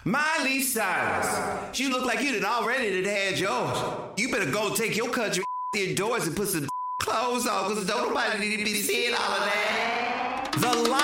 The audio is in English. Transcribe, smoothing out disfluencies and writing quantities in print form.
Miley Cyrus, you look like you done already done had yours. You better go take your country indoors and put some clothes on, because don't nobody need to be seeing all of that. The